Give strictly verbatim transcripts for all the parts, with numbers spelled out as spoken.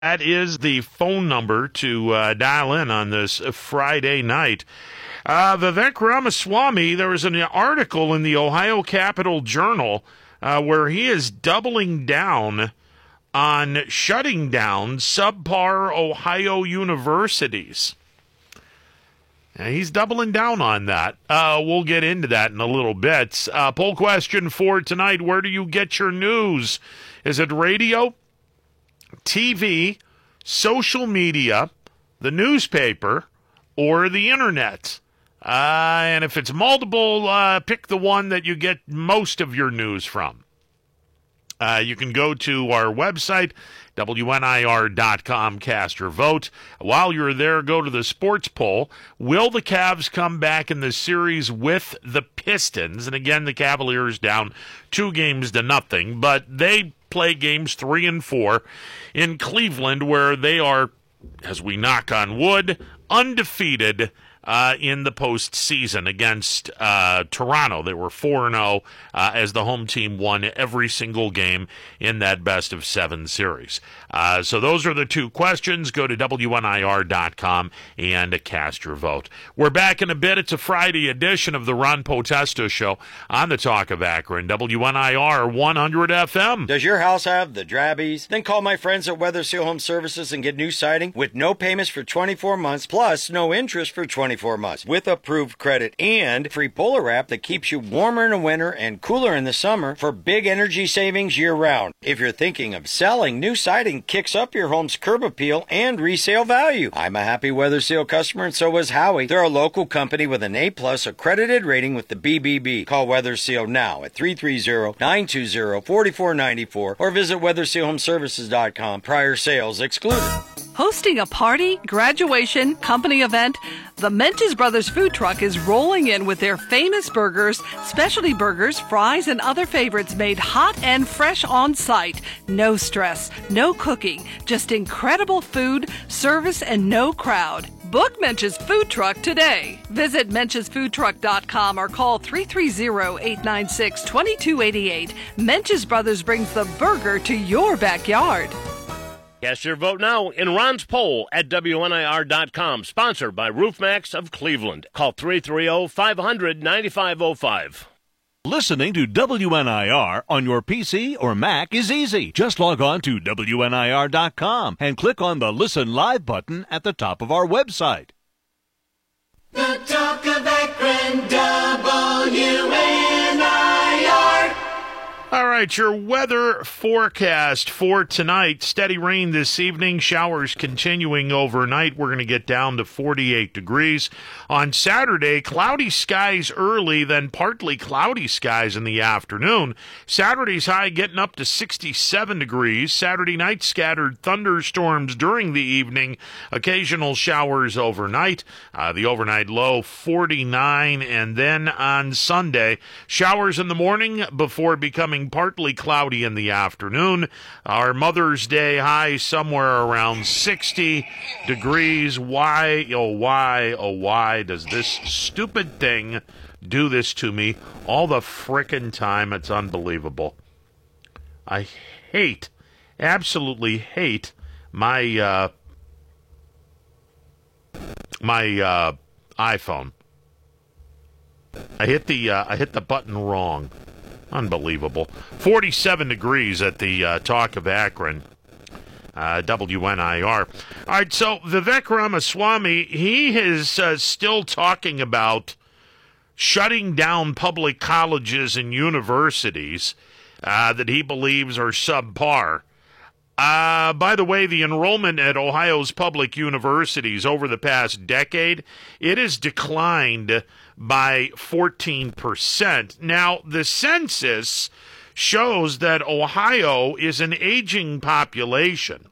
That is the phone number to uh, dial in on this Friday night. Uh, Vivek Ramaswamy, there was an article in the Ohio Capital Journal uh, where he is doubling down on shutting down subpar Ohio universities. Now, he's doubling down on that. Uh, we'll get into that in a little bit. Uh, poll question for tonight, where do you get your news? Is it radio, T V, social media, the newspaper, or the internet? Uh, and if it's multiple, uh, pick the one that you get most of your news from. Uh, you can go to our website, W N I R dot com, cast your vote. While you're there, go to the sports poll. Will the Cavs come back in the series with the Pistons? And again, the Cavaliers down two games to nothing, but they play games three and four in Cleveland, where they are, as we knock on wood, undefeated uh, in the postseason against uh, Toronto. They were four and oh uh, as the home team won every single game in that best of seven series. Uh, so those are the two questions. Go to W N I R dot com and cast your vote. We're back in a bit. It's a Friday edition of the Ron Potesta Show on the Talk of Akron, W N I R one hundred F M. Does your house have the drabbies? Then call my friends at Weather Seal Home Services and get new siding with no payments for twenty-four months, plus no interest for twenty-four months, with approved credit and free Polar Wrap that keeps you warmer in the winter and cooler in the summer for big energy savings year-round. If you're thinking of selling, new siding kicks up your home's curb appeal and resale value. I'm a happy Weather Seal customer, and so was Howie. They're a local company with an A-plus accredited rating with the B B B. Call Weather Seal now at three three zero, nine two zero, four four nine four or visit weather seal home services dot com. Prior sales excluded. Hosting a party, graduation, company event? The Mench's Brothers food truck is rolling in with their famous burgers, specialty burgers, fries, and other favorites made hot and fresh on site. No stress, no cooking, just incredible food, service, and no crowd. Book Mench's food truck today. Visit menches food truck dot com or call three three zero, eight nine six, two two eight eight. Mench's Brothers brings the burger to your backyard. Cast your vote now in Ron's poll at W N I R dot com, sponsored by RoofMax of Cleveland. Call three three zero, five hundred, nine five zero five. Listening to W N I R on your P C or Mac is easy. Just log on to W N I R dot com and click on the Listen Live button at the top of our website. The Talk of Akron, W N I R. All right, your weather forecast for tonight. Steady rain this evening, showers continuing overnight. We're going to get down to forty-eight degrees. On Saturday, cloudy skies early, then partly cloudy skies in the afternoon. Saturday's high getting up to sixty-seven degrees. Saturday night, scattered thunderstorms during the evening, occasional showers overnight. Uh, the overnight low, forty-nine, and then on Sunday, showers in the morning before becoming partly cloudy in the afternoon. Our Mother's Day high somewhere around sixty degrees. Why, oh why, oh why does this stupid thing do this to me all the frickin' time? It's unbelievable. I hate, absolutely hate my, uh, my, uh, iPhone. I hit the, uh, I hit the button wrong. Unbelievable. forty-seven degrees at the uh, Talk of Akron, uh, W N I R. All right, so Vivek Ramaswamy, he is uh, still talking about shutting down public colleges and universities uh, that he believes are subpar. Uh, by the way, the enrollment at Ohio's public universities over the past decade, it has declined by fourteen percent. Now, the census shows that Ohio is an aging population.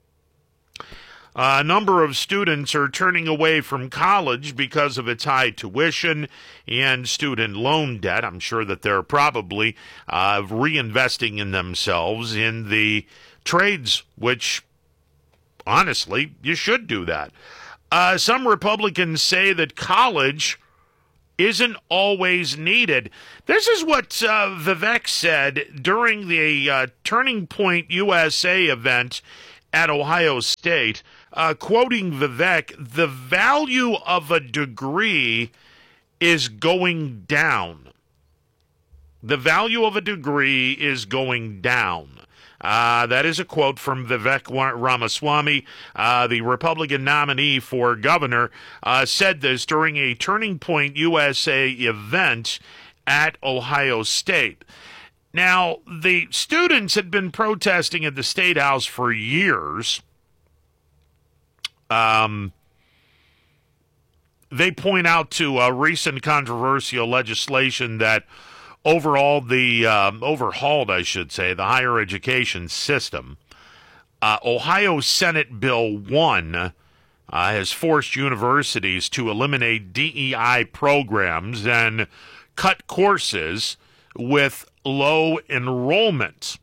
A number of students are turning away from college because of its high tuition and student loan debt. I'm sure that they're probably uh, reinvesting in themselves in the trades, which, honestly, you should do that. Uh, some Republicans say that college isn't always needed. This is what uh, Vivek said during the uh, Turning Point U S A event at Ohio State. Uh, quoting Vivek, the value of a degree is going down. The value of a degree is going down. Uh, that is a quote from Vivek Ramaswamy, uh, the Republican nominee for governor, uh, said this during a Turning Point U S A event at Ohio State. Now, the students had been protesting at the State House for years. Um, they point out to a recent controversial legislation that overall the um, overhauled, I should say, the higher education system. Uh, Ohio Senate Bill one uh, has forced universities to eliminate D E I programs and cut courses with low enrollment.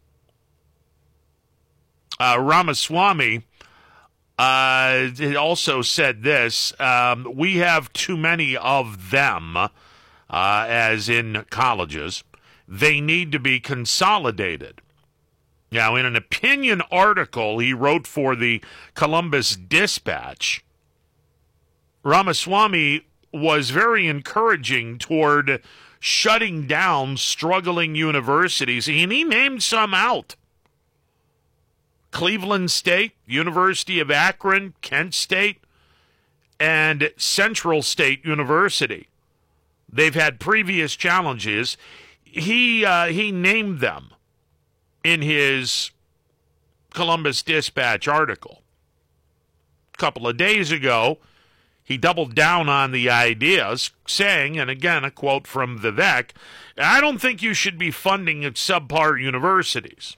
Uh, Ramaswamy uh, also said this, um, we have too many of them, uh, as in colleges. They need to be consolidated. Now, in an opinion article he wrote for the Columbus Dispatch, Ramaswamy was very encouraging toward shutting down struggling universities, and he named some out. Cleveland State, University of Akron, Kent State, and Central State University. They've had previous challenges. He uh, he named them in his Columbus Dispatch article. A couple of days ago, he doubled down on the ideas, saying, and again, a quote from Vivek, I don't think you should be funding at subpar universities.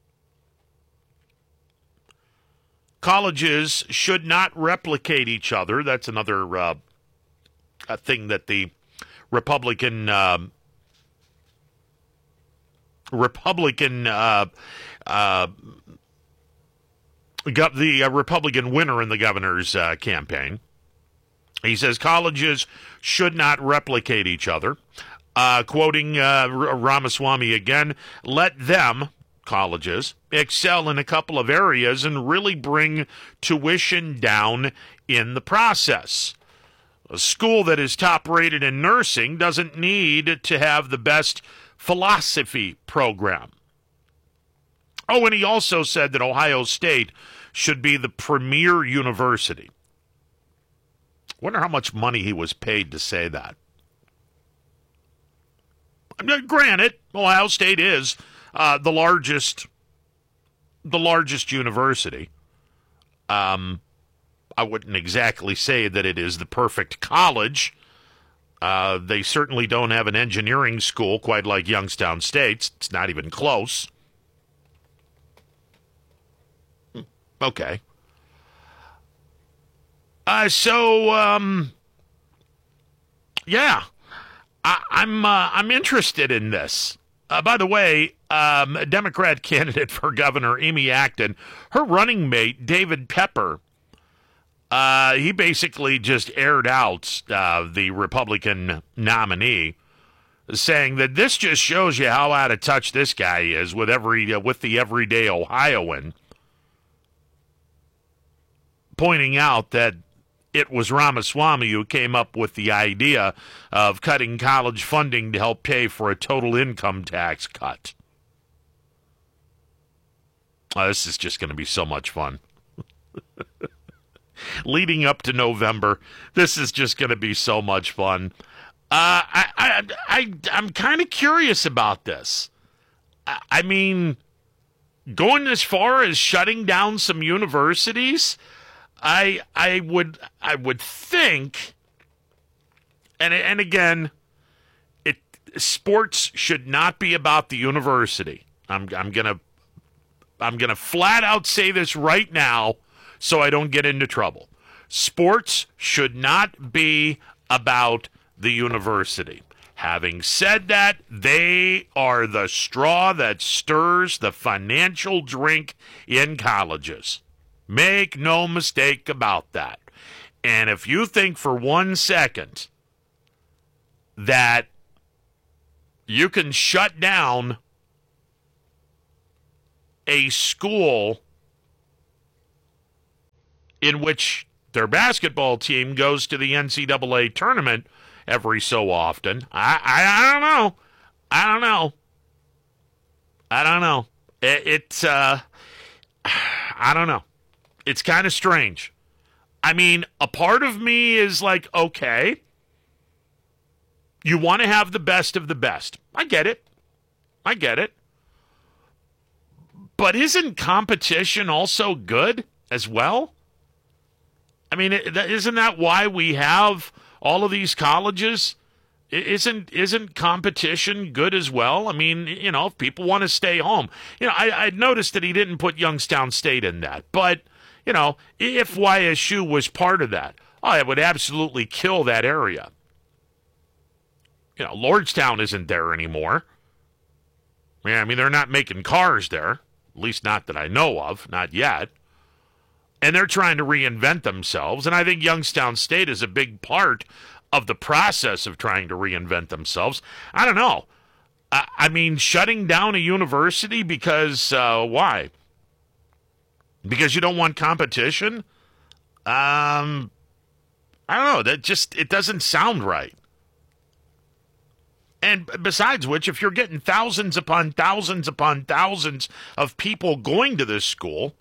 Colleges should not replicate each other. That's another uh, a thing that the Republican um, Republican uh, uh, got the uh, Republican winner in the governor's uh, campaign. He says colleges should not replicate each other. Uh, quoting uh, Ramaswamy again, let them, colleges, excel in a couple of areas and really bring tuition down in the process. A school that is top-rated in nursing doesn't need to have the best philosophy program. Oh, and he also said that Ohio State should be the premier university. Wonder how much money he was paid to say that. I mean, granted, Ohio State is uh, the largest, the largest university. Um, I wouldn't exactly say that it is the perfect college. Uh, they certainly don't have an engineering school quite like Youngstown State's. It's not even close. Okay. Uh, so, um, yeah, I, I'm uh, I'm interested in this. Uh, by the way, um, a Democrat candidate for governor, Amy Acton, her running mate, David Pepper, uh, he basically just aired out uh, the Republican nominee, saying that this just shows you how out of touch this guy is with every uh, with the everyday Ohioan, pointing out that it was Ramaswamy who came up with the idea of cutting college funding to help pay for a total income tax cut. Oh, this is just going to be so much fun. Leading up to November, this is just going to be so much fun. Uh, I, I, I, I'm kind of curious about this. I, I mean, going as far as shutting down some universities, I I would I would think, and and again, it sports should not be about the university. I'm I'm gonna I'm gonna flat out say this right now, so I don't get into trouble. Sports should not be about the university. Having said that, they are the straw that stirs the financial drink in colleges. Make no mistake about that. And if you think for one second that you can shut down a school in which their basketball team goes to the N C double A tournament every so often. I, I, I don't know. I don't know. I don't know. It, it's, uh, I don't know. It's kind of strange. I mean, a part of me is like, okay, you want to have the best of the best. I get it. I get it. But isn't competition also good as well? I mean, isn't that why we have all of these colleges? Isn't isn't competition good as well? I mean, you know, if people want to stay home. You know, I, I noticed that he didn't put Youngstown State in that. But, you know, if Y S U was part of that, oh, it would absolutely kill that area. You know, Lordstown isn't there anymore. Yeah, I mean, they're not making cars there. At least not that I know of, not yet. And they're trying to reinvent themselves. And I think Youngstown State is a big part of the process of trying to reinvent themselves. I don't know. I, I mean, shutting down a university because, uh, why? Because you don't want competition? Um, I don't know. That just, it doesn't sound right. And besides which, if you're getting thousands upon thousands upon thousands of people going to this school,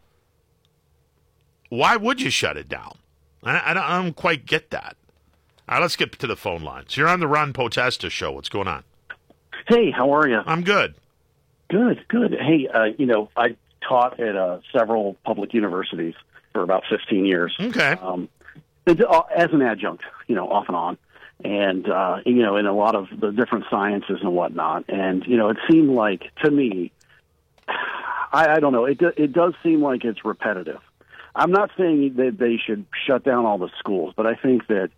why would you shut it down? I, I, don't, I don't quite get that. All right, let's get to the phone lines. You're on the Ron Potesta show. What's going on? Hey, how are you? I'm good. Good, good. Hey, uh, you know, I taught at uh, several public universities for about fifteen years. Okay. Um, as an adjunct, you know, off and on. And, uh, you know, in a lot of the different sciences and whatnot. And, you know, it seemed like, to me, I, I don't know, it, do, it does seem like it's repetitive. I'm not saying that they should shut down all the schools, but I think that,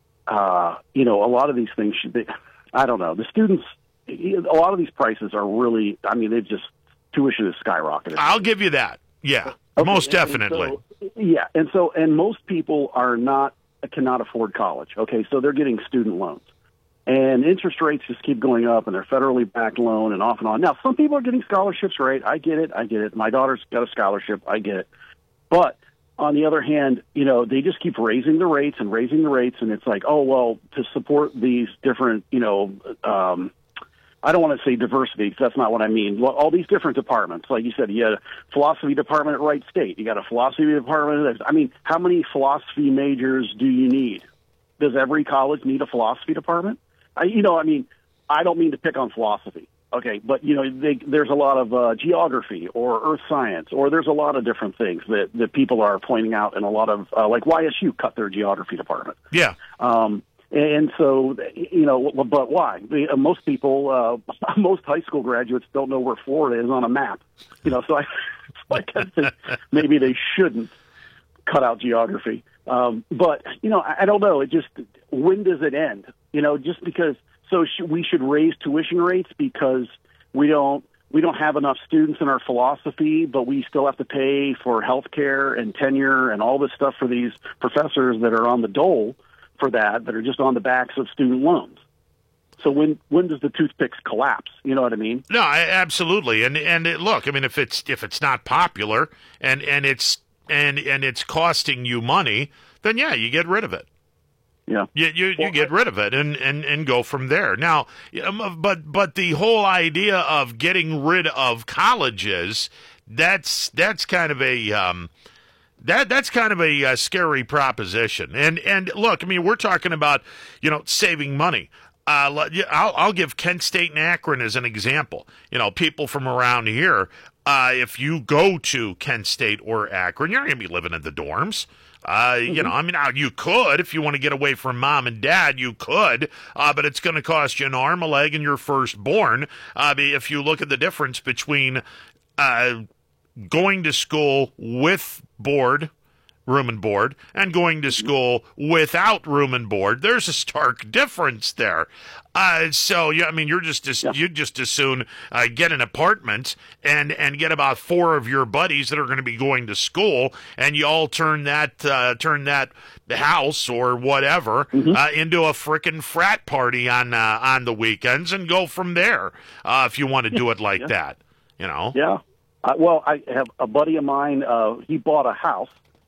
uh, you know, a lot of these things should be, I don't know, the students, a lot of these prices are really, I mean, they've just, tuition is skyrocketed. I'll give you that. Yeah, okay, most and, definitely. And so, yeah, and so, and most people are not, cannot afford college. Okay, so they're getting student loans. And interest rates just keep going up, and they're federally backed loan and off and on. Now, some people are getting scholarships, right? I get it. I get it. My daughter's got a scholarship. I get it. But on the other hand, you know, they just keep raising the rates and raising the rates, and it's like, oh, well, to support these different, you know, um, I don't want to say diversity, because that's not what I mean. Well, all these different departments, like you said, you had a philosophy department at Wright State. You got a philosophy department. I mean, how many philosophy majors do you need? Does every college need a philosophy department? I, you know, I mean, I don't mean to pick on philosophy, okay, but, you know, they, there's a lot of uh, geography or earth science, or there's a lot of different things that, that people are pointing out, and a lot of, uh, like Y S U cut their geography department. Yeah. Um, and so, you know, but why? Most people, uh, most high school graduates don't know where Florida is on a map, you know, so I, so I guess maybe they shouldn't cut out geography. Um, but, you know, I, I don't know. It just, when does it end? You know, just because, so sh- we should raise tuition rates because we don't, we don't have enough students in our philosophy, but we still have to pay for health care and tenure and all this stuff for these professors that are on the dole for that, that are just on the backs of student loans. So when when does the toothpicks collapse? You know what I mean? No, I, absolutely. And and it, look, I mean, if it's if it's not popular and and it's and and it's costing you money, then yeah, you get rid of it. Yeah, you you, well, you get rid of it and, and, and go from there. Now, but but the whole idea of getting rid of colleges, that's that's kind of a um, that that's kind of a uh, scary proposition. And and look, I mean, we're talking about, you know, saving money. Uh, I'll, I'll give Kent State and Akron as an example. You know, people from around here, uh, if you go to Kent State or Akron, you're going to be living in the dorms. Uh, mm-hmm. You know, I mean, now you could, if you want to get away from mom and dad, you could, uh, but it's going to cost you an arm, a leg, and your firstborn. Uh, if you look at the difference between uh, going to school with board, room and board, and going to school without room and board, there's a stark difference there. Uh, so, yeah, I mean, you're just as, yeah. you'd just as soon uh, get an apartment and, and get about four of your buddies that are going to be going to school, and you all turn that uh, turn that house or whatever mm-hmm. uh, into a frickin' frat party on uh, on the weekends, and go from there. Uh, if you want to do it like yeah. that, you know. Yeah. Uh, well, I have a buddy of mine. Uh, he bought a house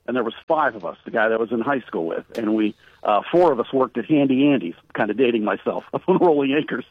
and there was five of us, the guy that I was in high school with, and we uh, four of us worked at Handy Andy's, kind of dating myself, up on Rolling Acres,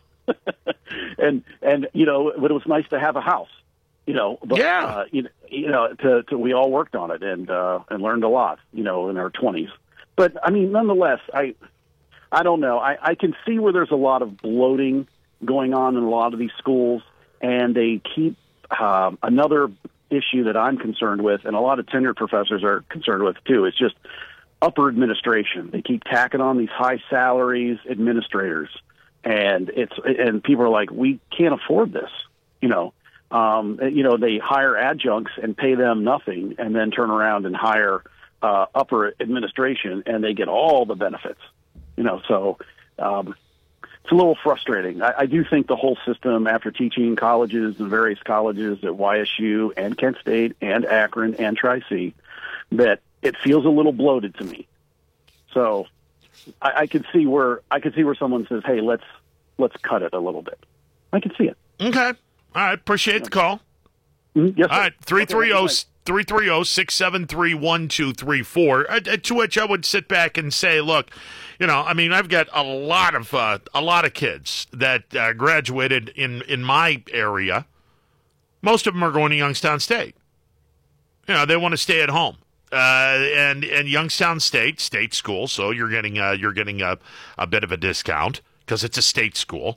and and you know, but it was nice to have a house, you know. But, Yeah. Uh, you, you know, to, to we all worked on it and uh, and learned a lot, you know, in our twenties. But I mean, nonetheless, I I don't know. I, I can see where there's a lot of bloating going on in a lot of these schools, and they keep um, another issue that I'm concerned with, and a lot of tenured professors are concerned with too. It's just upper administration. They keep tacking on these high salaries administrators, and it's and people are like, we can't afford this. You know, um, you know, they hire adjuncts and pay them nothing, and then turn around and hire uh, upper administration, and they get all the benefits. You know, so. Um, It's a little frustrating. I, I do think the whole system, after teaching colleges and various colleges at Y S U and Kent State and Akron and Tri-C, that it feels a little bloated to me. So I, I could see where I could see where someone says, "Hey, let's let's cut it a little bit." I can see it. Okay. All right. Appreciate the call. Mm-hmm. Yes, All sir. right. three three zero, Okay, three three zero, six seven three, one two three four. Uh, to which I would sit back and say, look, you know, I mean, I've got a lot of uh, a lot of kids that uh, graduated in, in my area. Most of them are going to Youngstown State. You know, they want to stay at home. Uh, and and Youngstown State, state school, so you're getting uh, you're getting a, a bit of a discount because it's a state school,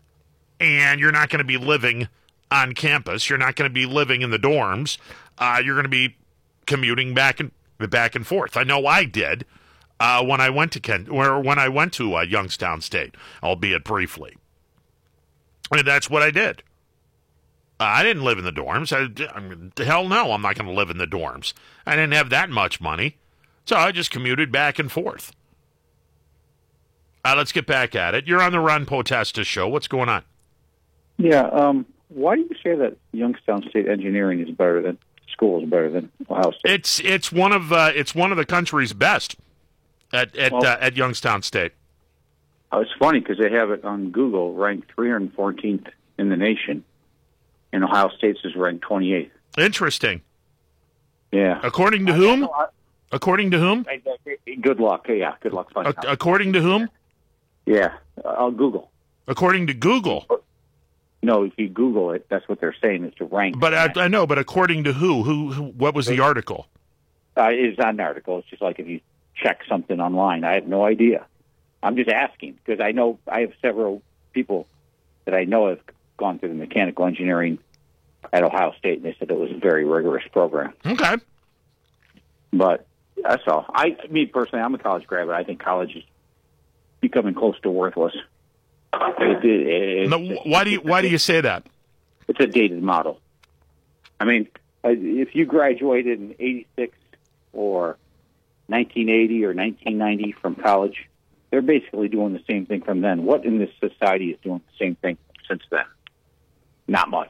and you're not going to be living on campus. You're not going to be living in the dorms. Uh, you're going to be commuting back and back and forth. I know I did uh, when I went to Kent, or when I went to uh, Youngstown State, albeit briefly. I mean, that's what I did. Uh, I didn't live in the dorms. I, I mean, hell no, I'm not going to live in the dorms. I didn't have that much money, so I just commuted back and forth. Uh, let's get back at it. You're on the Ron Potesta show. What's going on? Yeah, um, why do you say that Youngstown State engineering is better than school is better than Ohio State? It's it's one of uh, it's one of the country's best at at Well, uh, at Youngstown State. Oh, it's funny because they have it on Google ranked three hundred fourteenth in the nation, and Ohio State's is ranked twenty-eighth. Interesting. Yeah. According to whom? According to whom? Good luck. Yeah, good luck finding Ac- out. according to whom? Yeah, I'll Google. According to Google. No, if you Google it, that's what they're saying. It's a rank. But I, I know. But according to who? Who? who what was the article? Uh, it's not an article. It's just like if you check something online. I have no idea. I'm just asking because I know I have several people that I know have gone through the mechanical engineering at Ohio State, and they said it was a very rigorous program. Okay. But that's all. I, me personally, I'm a college grad, but I think college is becoming close to worthless. It, it, it, No, why do you why do you say that? It's a dated model. I mean, if you graduated in eighty-six or nineteen eighty or nineteen ninety from college, they're basically doing the same thing from then. What in this society is doing the same thing since then? Not much.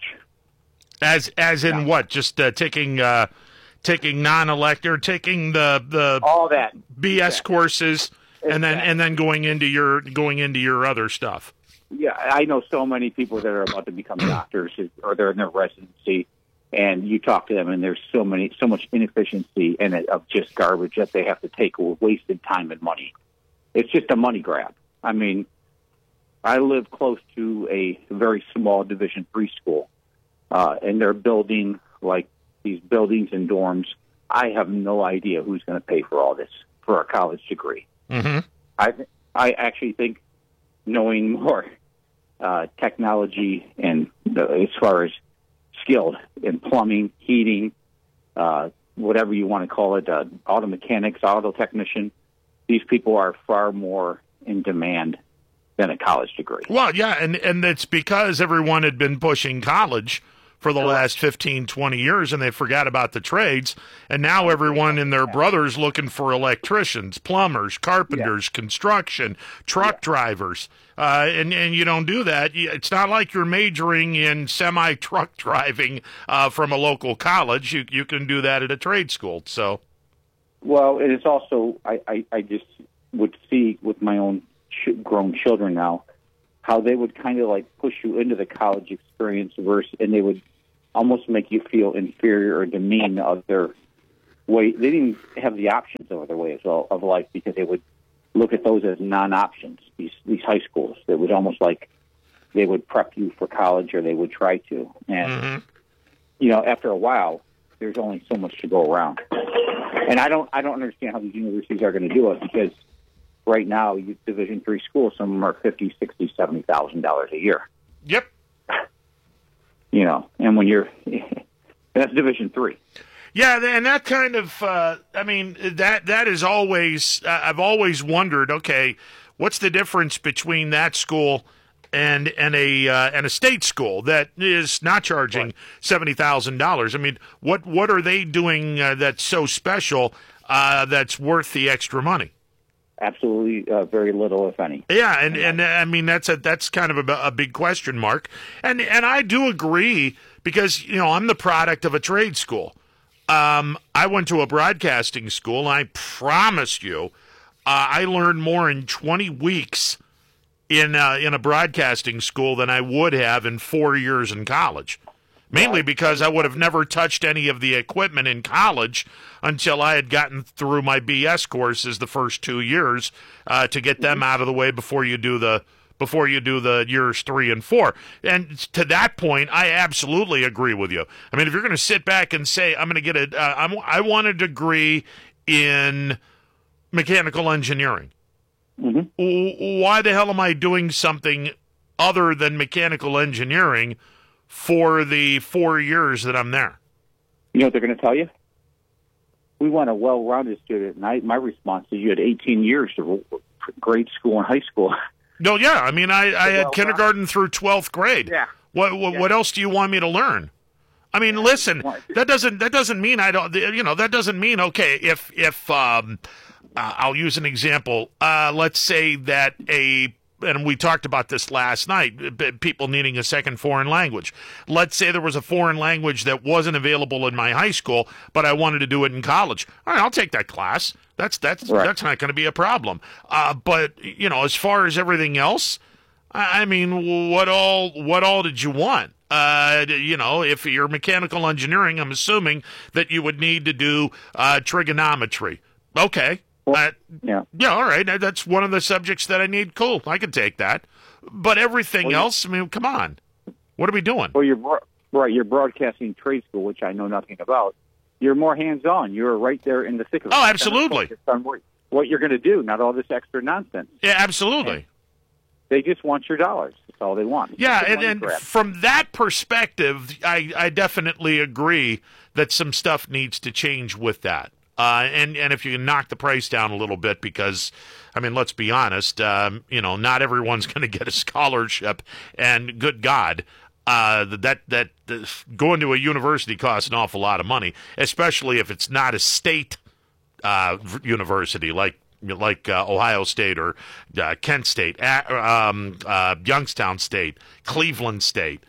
As as in No. what? Just uh, taking uh, taking non-elect or taking the the All that. B S Exactly. courses and then Exactly. and then going into your going into your other stuff. Yeah, I know so many people that are about to become doctors or they're in their residency, and you talk to them, and there's so many, so much inefficiency and it of just garbage that they have to take with wasted time and money. It's just a money grab. I mean, I live close to a very small Division three school, uh, and they're building like these buildings and dorms. I have no idea who's going to pay for all this for a college degree. Mm-hmm. I th- I actually think knowing more uh, technology and uh, as far as skilled in plumbing, heating, uh, whatever you want to call it, uh, auto mechanics, auto technician, these people are far more in demand than a college degree. Well, yeah, and and it's because everyone had been pushing college for the last fifteen, twenty years, and they forgot about the trades, and now everyone and their brothers looking for electricians, plumbers, carpenters, construction, truck drivers, uh, and, and you don't do that. You- It's not like you're majoring in semi-truck driving uh, from a local college. You you can do that at a trade school, so... Well, and it's also, I, I, I just would see with my own ch- grown children now, how they would kind of like push you into the college experience versus, and they would almost make you feel inferior or demean other way. They didn't have the options of their way as well of life because they would look at those as non-options. These these high schools that would almost like they would prep you for college, or they would try to. And Mm-hmm. you know, after a while, there's only so much to go around. And I don't I don't understand how these universities are going to do it, because right now, you, Division three schools, some of them are fifty, sixty, seventy thousand dollars a year. Yep. You know, and when you're that's Division three. Yeah, and that kind of, uh, I mean, that that is always, uh, I've always wondered, okay, what's the difference between that school and and a uh, and a state school that is not charging seventy thousand dollars? I mean, what what are they doing uh, that's so special uh, that's worth the extra money? Absolutely, uh, very little, if any. Yeah, and, and I mean that's a that's kind of a, a big question mark, and and I do agree, because you know I'm the product of a trade school. Um, I went to a broadcasting school, and I promise you, uh, I learned more in twenty weeks in uh, in a broadcasting school than I would have in four years in college. Mainly because I would have never touched any of the equipment in college until I had gotten through my B S courses the first two years uh, to get them out of the way before you do the before you do the years three and four. And to that point, I absolutely agree with you. I mean, if you're going to sit back and say, I'm going to get a, uh, I'm, I want a degree in mechanical engineering. Mm-hmm. Why the hell am I doing something other than mechanical engineering for the four years that I'm there? You know what they're going to tell you? We want a well-rounded student. And I, my response is, you had eighteen years of grade school and high school. No, yeah. I mean, I, I had well, kindergarten through twelfth grade. Yeah. What what, Yeah. what else do you want me to learn? I mean, listen. That doesn't that doesn't mean I don't. You know, that doesn't mean okay. If if um, uh, I'll use an example. Uh, let's say that a and we talked about this last night. b- People needing a second foreign language. Let's say there was a foreign language that wasn't available in my high school, but I wanted to do it in college. All right, I'll take that class. That's that's Right. that's not going to be a problem. Uh, but you know, as far as everything else, I I mean, what all what all did you want? Uh, you know, if you're mechanical engineering, I'm assuming that you would need to do uh, trigonometry. Okay. Uh, Yeah. yeah, all right. that- That's one of the subjects that I need. Cool. I can take that. But everything Well, you- else, I mean, come on. What are we doing? Well, you're bro- right. You're broadcasting trade school, which I know nothing about. You're more hands-on. You're right there in the thick of it. Oh, absolutely. Focused on what, what you're going to do, not all this extra nonsense. Yeah, absolutely. They just want your dollars. That's all they want. It's Yeah, just a and, money and grab. from that perspective, I, I definitely agree that some stuff needs to change with that. Uh, and, and if you can knock the price down a little bit, because, I mean, let's be honest, um, you know, not everyone's going to get a scholarship, and good God, uh, that, that, that going to a university costs an awful lot of money, especially if it's not a state uh, university like like uh, Ohio State or uh, Kent State, uh, um, uh, Youngstown State, Cleveland State.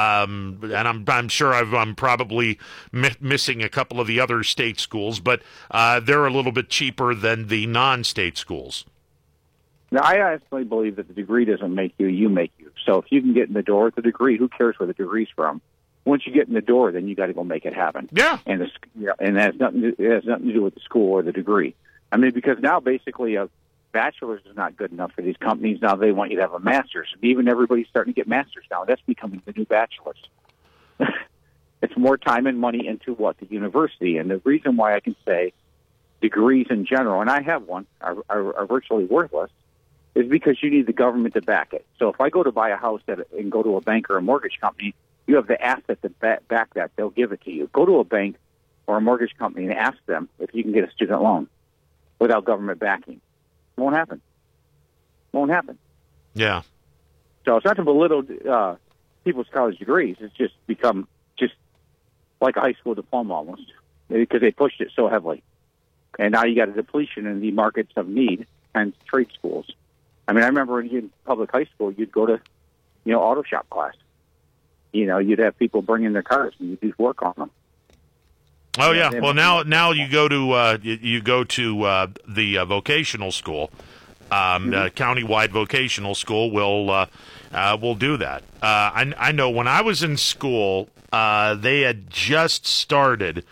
Um, and I'm I'm sure I've, I'm probably mi- missing a couple of the other state schools, but uh, they're a little bit cheaper than the non-state schools. Now, I honestly believe that the degree doesn't make you, you make you. So if you can get in the door with the degree, who cares where the degree's from? Once you get in the door, then you got to go make it happen. Yeah. And the, yeah, and that has nothing to, it has nothing to do with the school or the degree. I mean, because now basically a bachelor's is not good enough for these companies. Now they want you to have a master's. And even everybody's starting to get masters now. That's becoming the new bachelor's. It's more time and money into what? The university. And the reason why I can say degrees in general, and I have one, are, are, are virtually worthless, is because you need the government to back it. So if I go to buy a house at, and go to a bank or a mortgage company, you have the asset to back, back that. They'll give it to you. Go to a bank or a mortgage company and ask them if you can get a student loan without government backing. Won't happen. Won't happen. Yeah. So it's not to belittle uh, people's college degrees. It's just become just like a high school diploma almost because they pushed it so heavily. And now you got a depletion in the markets of need and trade schools. I mean, I remember in public high school, you'd go to, you know, auto shop class. You know, you'd have people bring in their cars and you'd do work on them. Oh yeah. Well, now now you go to uh, you, you go to uh, the uh, vocational school. Um, uh, countywide vocational school will uh, uh, will do that. Uh, I, I know when I was in school, uh, they had just started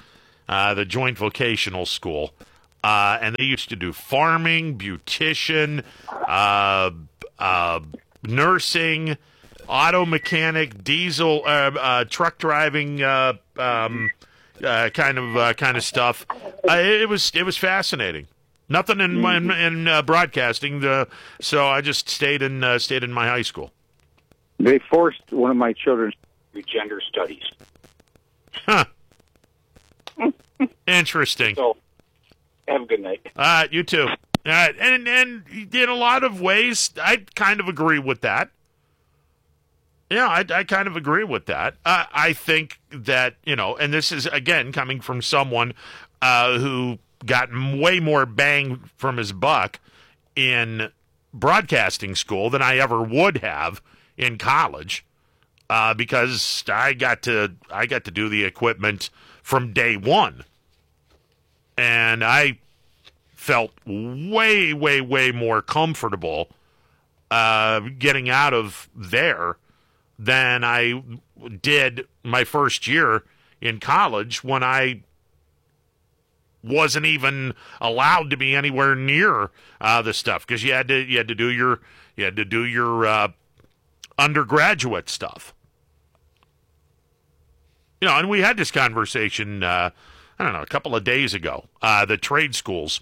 uh, the Joint Vocational School. Uh, and they used to do farming, beautician, uh, uh, nursing, auto mechanic, diesel, uh, uh, truck driving, uh, um, uh, kind of uh, kind of stuff. Uh, it was it was fascinating. Nothing in in, in uh, broadcasting, the, so I just stayed in uh, stayed in my high school. They forced one of my children to do gender studies. Huh. Interesting. So, have a good night. Uh, you too. Uh, and and in a lot of ways, I kind of agree with that. Yeah, I, I kind of agree with that. Uh, I think that, you know, and this is, again, coming from someone uh, who got way more bang from his buck in broadcasting school than I ever would have in college, uh, because I got to I got to do the equipment from day one, and I felt way, way, way more comfortable uh, getting out of there than I did my first year in college when I wasn't even allowed to be anywhere near uh, the stuff, because you had to you had to do your you had to do your uh, undergraduate stuff. You know, and we had this conversation, uh, I don't know, a couple of days ago. Uh, the trade schools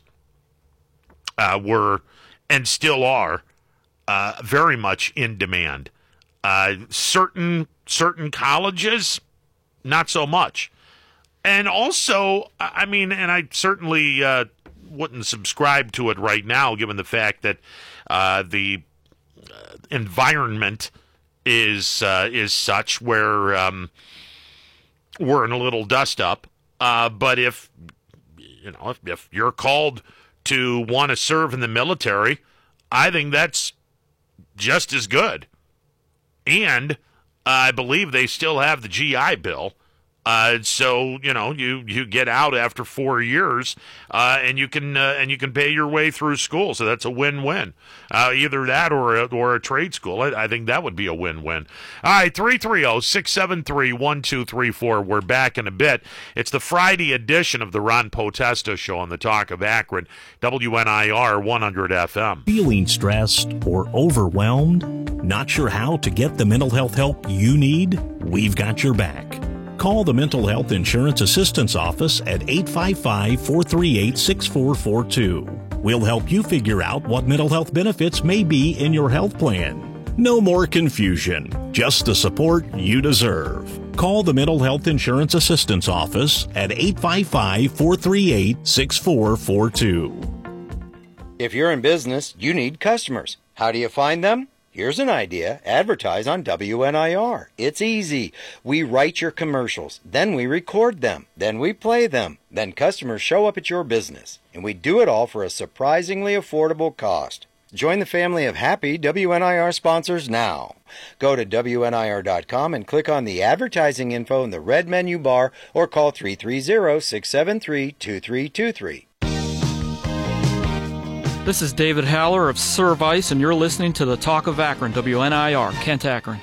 uh, were and still are uh, very much in demand. Uh, certain certain colleges, not so much. And also, I mean, and I certainly uh, wouldn't subscribe to it right now, given the fact that uh, the uh, environment is uh, is such where um, we're in a little dust up. Uh, but if you know, if, if you're called to want to serve in the military, I think that's just as good. And uh, I believe they still have the G I Bill. Uh, so you know you, you get out after four years, uh, and you can uh, and you can pay your way through school. So that's a win-win. Uh, either that or a, or a trade school. I, I think that would be a win-win. All right, three three zero, six seven three, one two three four. We're back in a bit. It's the Friday edition of the Ron Potesta Show on the Talk of Akron, W N I R one hundred F M. Feeling stressed or overwhelmed? Not sure how to get the mental health help you need? We've got your back. Call the Mental Health Insurance Assistance Office at eight five five, four three eight, six four four two. We'll help you figure out what mental health benefits may be in your health plan. No more confusion, just the support you deserve. Call the Mental Health Insurance Assistance Office at eight five five, four three eight, six four four two. If you're in business, you need customers. How do you find them? Here's an idea. Advertise on W N I R. It's easy. We write your commercials, then we record them, then we play them, then customers show up at your business. And we do it all for a surprisingly affordable cost. Join the family of happy W N I R sponsors now. Go to W N I R dot com and click on the advertising info in the red menu bar or call three three zero, six seven three, two three two three. This is David Haller of Service, and you're listening to the Talk of Akron, W N I R, Kent Akron.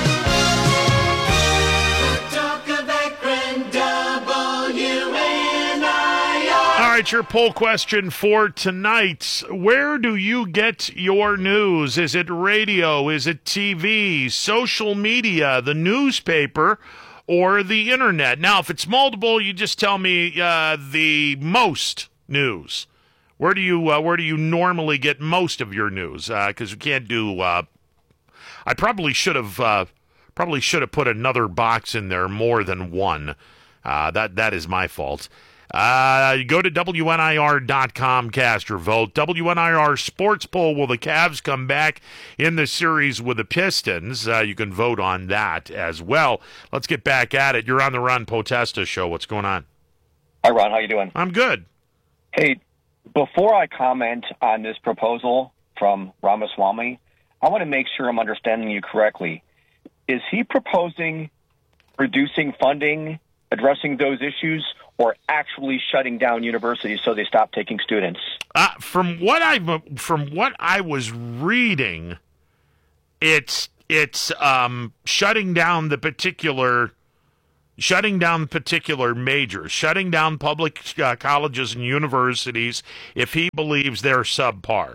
The Talk of Akron, W N I R. All right, your poll question for tonight. Where do you get your news? Is it radio? Is it T V, social media, the newspaper, or the internet? Now, if it's multiple, you just tell me uh, the most news. Where do you uh, where do you normally get most of your news? Because uh, we can't do. Uh, I probably should have uh, probably should have put another box in there, more than one. Uh, that that is my fault. Uh, go to W N I R dot com, cast your vote. W N I R Sports Poll: will the Cavs come back in the series with the Pistons? Uh, you can vote on that as well. Let's get back at it. You're on the Ron Potesta Show. What's going on? Hi, Ron. How you doing? I'm good. Hey. Before I comment on this proposal from Ramaswamy, I want to make sure I'm understanding you correctly. Is he proposing reducing funding, addressing those issues, or actually shutting down universities so they stop taking students? Uh, from what I from what I was reading, it's it's um, shutting down the particular shutting down particular majors, shutting down public uh, colleges and universities if he believes they're subpar.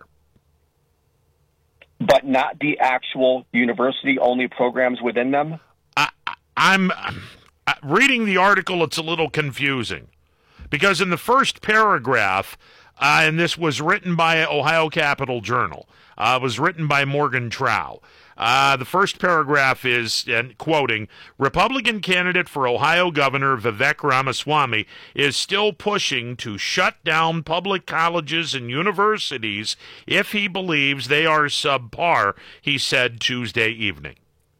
But not the actual university-only programs within them? I, I'm uh, reading the article, it's a little confusing. Because in the first paragraph, uh, and this was written by Ohio Capital Journal, uh, was written by Morgan Trow. Uh, the first paragraph is, and quoting, Republican candidate for Ohio Governor Vivek Ramaswamy is still pushing to shut down public colleges and universities if he believes they are subpar, he said Tuesday evening.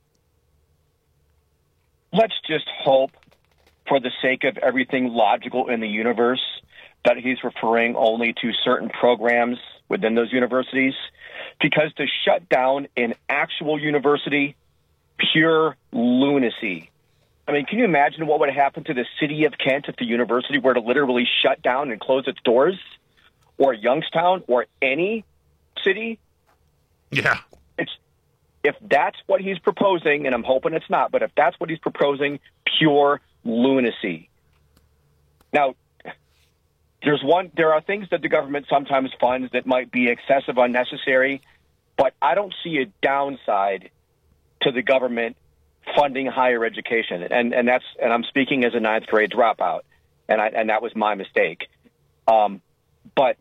Let's just hope, for the sake of everything logical in the universe, that he's referring only to certain programs within those universities. Because to shut down an actual university, pure lunacy. I mean, can you imagine what would happen to the city of Kent if the university were to literally shut down and close its doors? Or Youngstown, or any city? Yeah. It's if that's what he's proposing, and I'm hoping it's not, but if that's what he's proposing, pure lunacy. Now, There's one. There are things that the government sometimes funds that might be excessive, unnecessary, but I don't see a downside to the government funding higher education, and and that's and I'm speaking as a ninth grade dropout, and I and that was my mistake. Um, but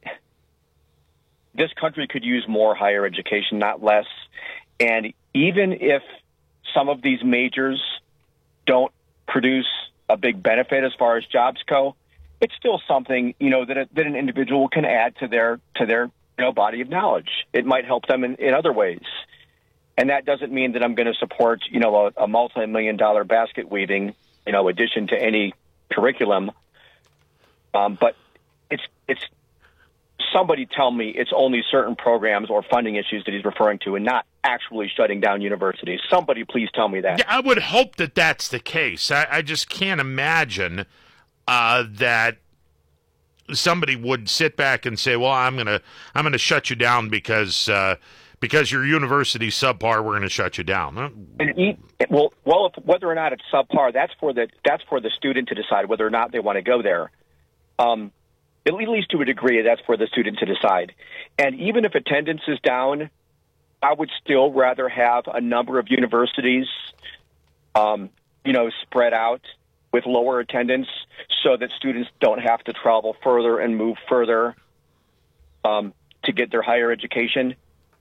this country could use more higher education, not less. And even if some of these majors don't produce a big benefit as far as jobs go, it's still something, you know, that a, that an individual can add to their to their you know body of knowledge. It might help them in, in other ways, and that doesn't mean that I'm going to support you know a, a multi-million dollar basket weaving you know addition to any curriculum. Um, but it's it's somebody tell me it's only certain programs or funding issues that he's referring to, and not actually shutting down universities. Somebody please tell me that. Yeah, I would hope that that's the case. I, I just can't imagine. Uh, that somebody would sit back and say, "Well, I'm gonna, I'm gonna shut you down because uh, because your university's subpar. We're gonna shut you down." And eat, well, well, if, whether or not it's subpar, that's for the that's for the student to decide whether or not they want to go there. Um, at least to a degree, that's for the student to decide. And even if attendance is down, I would still rather have a number of universities, um, you know, spread out with lower attendance, so that students don't have to travel further and move further um, to get their higher education.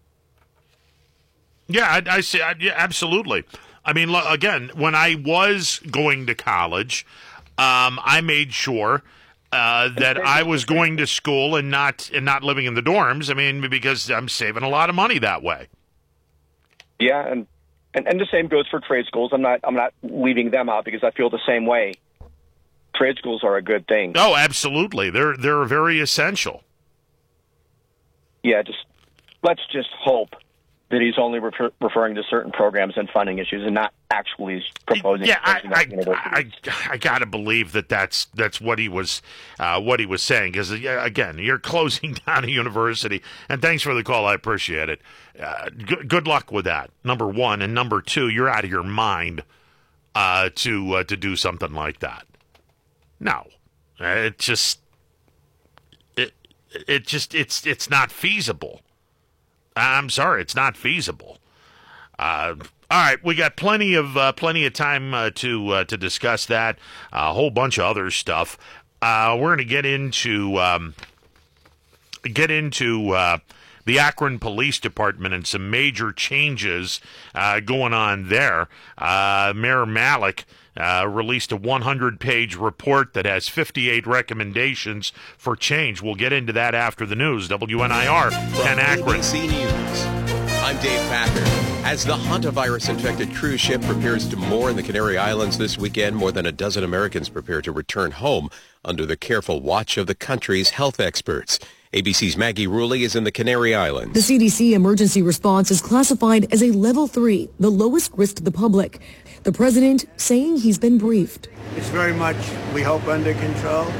Yeah, I, I see. I, yeah, absolutely. I mean, look, again, when I was going to college, um, I made sure uh, that I was going to school and not and not living in the dorms. I mean, because I'm saving a lot of money that way. Yeah, and. And, and the same goes for trade schools. I'm not I'm not leaving them out because I feel the same way. Trade schools are a good thing. Oh, absolutely. They're they're very essential. Yeah, just let's just hope that he's only refer, referring to certain programs and funding issues, and not actually proposing. Yeah, I I, I, I got to believe that that's that's what he was uh, what he was saying. Because again, you're closing down a university, and thanks for the call. I appreciate it. Uh, good, good luck with that. Number one, and number two, you're out of your mind uh, to uh, to do something like that. No, it just it it just it's it's not feasible. I'm sorry, it's not feasible. Uh, all right, we got plenty of uh, plenty of time uh, to uh, to discuss that. Uh, a whole bunch of other stuff. Uh, we're going to get into um, get into uh, the Akron Police Department and some major changes uh, going on there. Uh, Mayor Malik uh, released a one hundred page report that has fifty-eight recommendations for change. We'll get into that after the news. W N I R, Ken Akron. A B C News. I'm Dave Packer. As the hantavirus-infected cruise ship prepares to moor in the Canary Islands this weekend, more than a dozen Americans prepare to return home under the careful watch of the country's health experts. A B C's Maggie Ruley is in the Canary Islands. The C D C emergency response is classified as a level three, the lowest risk to the public. The president saying he's been briefed. It's very much, we hope, under control.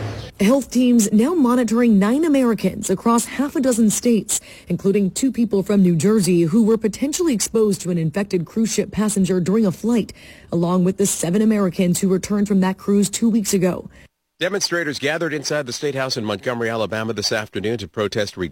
Health teams now monitoring nine Americans across half a dozen states, including two people from New Jersey who were potentially exposed to an infected cruise ship passenger during a flight, along with the seven Americans who returned from that cruise two weeks ago. Demonstrators gathered inside the State House in Montgomery, Alabama this afternoon to protest